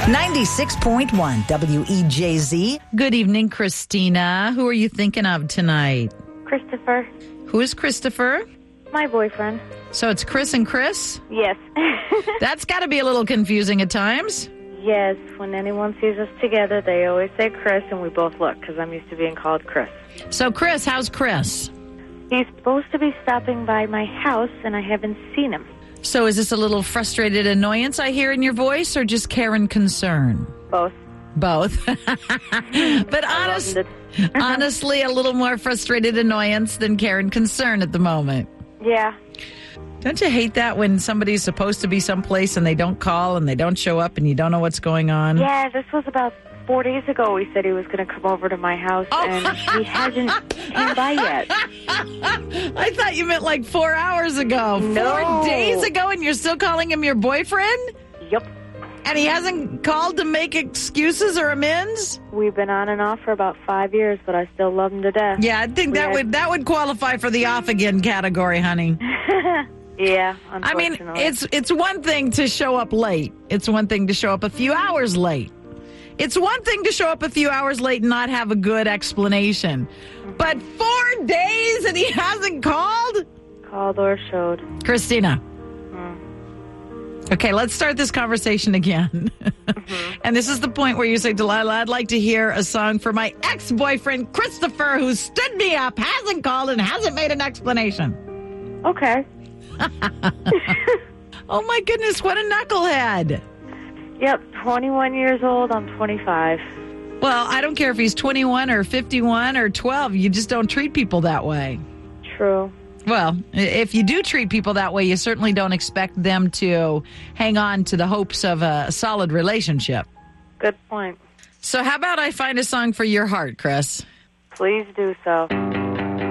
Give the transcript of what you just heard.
96.1 WEJZ. Good evening, Christina. Who are you thinking of tonight? Christopher, Who is Christopher? my boyfriend. So it's Chris and Chris? Yes. That's got to be a little confusing at times. Yes, when anyone sees us together, they always say Chris, and we both look, because I'm used to being called Chris. So, Chris, how's Chris? He's supposed to be stopping by my house, and I haven't seen him. So is this a little frustrated annoyance I hear in your voice, or just care and concern? Both. Both. But honestly, a little more frustrated annoyance than care and concern at the moment. Yeah. Don't you hate that when somebody's supposed to be someplace and they don't call and they don't show up and you don't know what's going on? Yeah, this was about 4 days ago. He said he was going to come over to my house, and he hasn't came by yet. I thought you meant like 4 hours ago. No. 4 days ago, and you're still calling him your boyfriend? Yep. And he hasn't called to make excuses or amends? We've been on and off for about 5 years, but I still love him to death. Yeah, I think that would qualify for the off again category, honey. Yeah, I mean, unfortunately. it's one thing to show up late. It's one thing to show up a few hours late. It's one thing to show up a few hours late and not have a good explanation. But 4 days and he hasn't called? Called or showed. Christina. Okay, let's start this conversation again. And this is the point where you say, Delilah, I'd like to hear a song for my ex-boyfriend, Christopher, who stood me up, hasn't called, and hasn't made an explanation. Okay. Oh, my goodness, what a knucklehead. Yep, 21 years old. I'm 25. Well, I don't care if he's 21 or 51 or 12. You just don't treat people that way. True. Well, if you do treat people that way, you certainly don't expect them to hang on to the hopes of a solid relationship. Good point. So how about I find a song for your heart, Chris? Please do so.